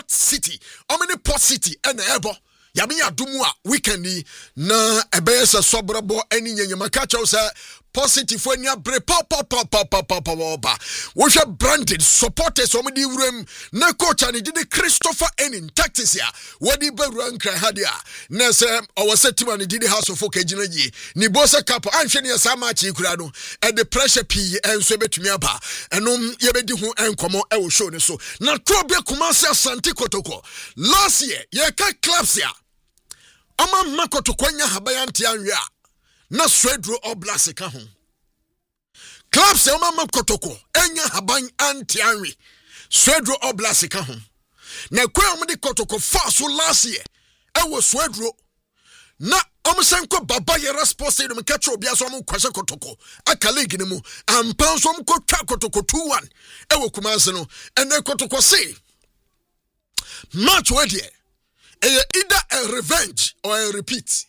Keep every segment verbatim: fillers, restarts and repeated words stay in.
Port City. How many Port City and ebo? Yami adumwa weekendi na ebeyesa sobrabo eni nyenye makacha usa positive when ya bre pa pa pa pa pa pa pa pa we shall branded supporters o medi wurem na coach ani di Christopher Enin tactics ya wadi beru nkra hadia na se o se team ani di house of okagina yi ni bosa cap anhwe ne sa match ikura no e the pressure p enso betumi aba enom ye bedi hu enkomo e wo show ne so na Trobe Kumasi Asante Kotoko last year ye ka clubs ya ama makotoko nya habayanti anwe a na Swedro Oblast ka ho clubs e ama makotoko enya haban anti anwe Swedro Oblast ka ho na kwa omde kotoko fast last year e wo Swedro na omsenko baba ye response no mkacho bia so mo kwase kotoko aka league ne mu ampan so mo kotwa kotoko two one e wo Kumasi no ene kotoko say match we there either a revenge or a repeat.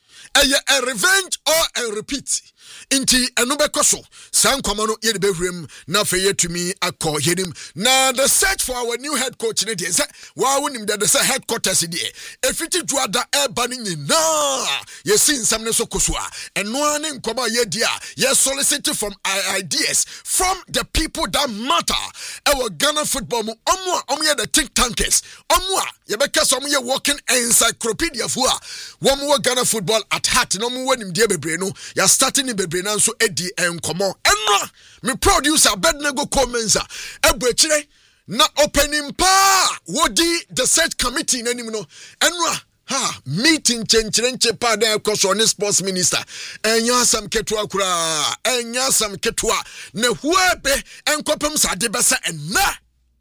A revenge or a repeat. Inti enubekoso san komano ye de behwem na feye tumi akọ yedim na the search for our new head coach ne dey say wa wonim that the headquarters dey efiti juada e ba ni na ye sin sam ne so koso a eno ane nkoma ye dia ye solicit from ideas from the people that matter our Ghana football mu omo a omo ye the think tankers omo a ye beka so omo ye working encyclopedia fu a wo mo Ghana football at heart no mo wanim dia bebre no ya starting ni bebre na so edi enkomo enra me producer Abednego Comenza ebuechire na opening pa wodi the search committee nanim no enra ha meeting chenchenche pa da ekoso ne sports minister enya sam ketua kura enya sam ketua na huebe enkopem sa de besa enna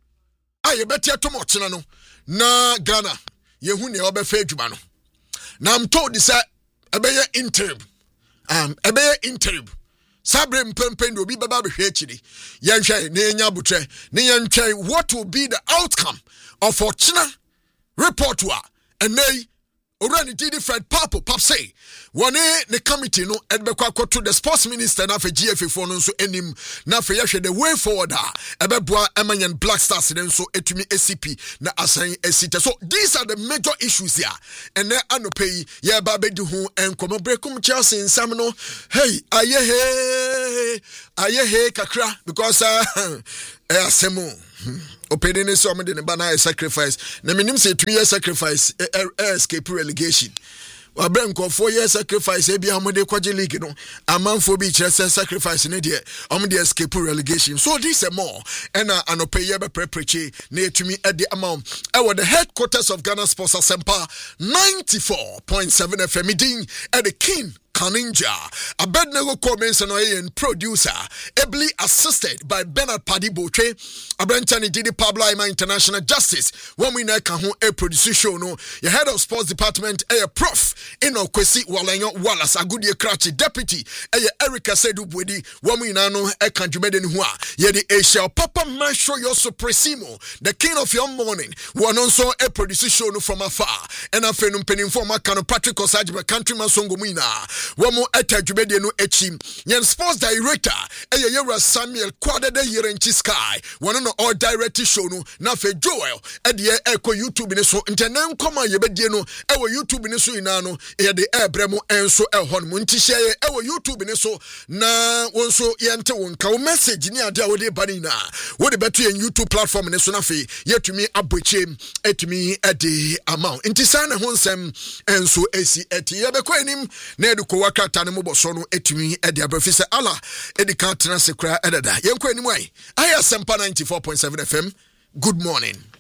aye betia to mo chena no na Ghana yehu ne obefa adwuma no na I'm told this ebeye interim um ebeye interim sabre mpempen do bi baba behwe akiri yenhwe na enya butre ne yenhwe what will be the outcome of fortuna report wa enei Orani did Fred Papo pap say one the committee no edbekwa to the sports minister na for G F A for no so enim na for yahwe the way forward ah ebeboa emanyan Black Stars then so etumi A C P na asan esita. So these are the major issues here and then anope ye ba be di ho enkomo brekum Chelsea nsam no hey aye hey aye hey kakra because uh, eh asemo opinion is some de bana sacrifice na minim say two years sacrifice escape relegation wa branko four years sacrifice e bia mo de kwaje league no amanfo bi kire sacrifice ne de om de escape relegation. So this is more and anope ye be prepreche na etumi e de amount e wo the headquarters of Ghana Sports Asempa ninety-four point seven F M din e the king Kaninja, Abednego Comenza and producer, ably assisted by Bernard Paddy Boche, Abrantani Didi Pablo Ima International Justice. When we now can a producer show no, your head of sports department, a prof in Okwesi Walanyo Wallace, a good year cratchy deputy, a Erica Sedu Budi, when we now know a conjumaden hua, ye the Asia Papa Macho Yoso Presimo, the king of your morning, one also a producer show no from afar, and a phenum penning for Macano Patrick Osajiba countryman Songomina. Wamo etajubede no echi yen sports director eye yera Samuel Kwadede Yerenchi Sky one no all direct show no na fe Joel e de eko YouTube ni so ntenen koma yebedie no e wo YouTube ni so ina no e de ebremo enso e hon mu ntihye e wo YouTube ni so na wonso yente wonka wo message ni ade a wo de bani na wo de beto yen YouTube platform ni so na fe yetumi aboche etumi e de amount ntisa na honsem enso esi eti yebekọ enim na edu wakata ne moboso no etumi e de abrafise ala e de kan tena sekra edada yenkọ enim ai I Asempa ninety-four point seven F M. Good morning.